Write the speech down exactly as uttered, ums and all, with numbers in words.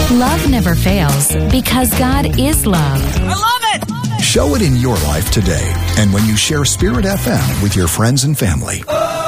Love never fails because God is love. I love it! Show it in your life today and when you share Spirit F M with your friends and family.